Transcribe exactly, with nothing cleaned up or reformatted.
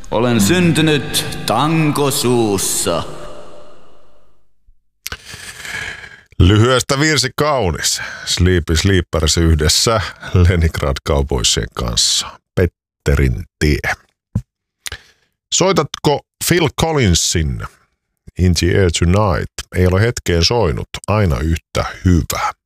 Olen syntynyt tankosuussa. Lyhyestä virsi kaunis. Sleepy Sleepers yhdessä Leningrad Cowboysien kanssa. Petterin tie. Soitatko Phil Collinsin In the Air Tonight? Ei ole hetkeen soinut. Aina yhtä hyvä.